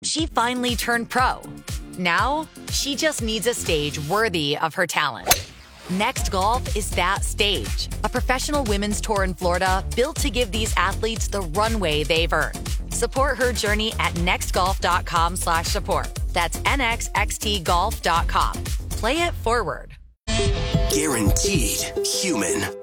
She finally turned pro. Now, she just needs a stage worthy of her talent. Next Golf is that stage. A professional women's tour in Florida built to give these athletes the runway they've earned. Support her journey at nextgolf.com/support. That's nxxtgolf.com. Play it forward. Guaranteed human.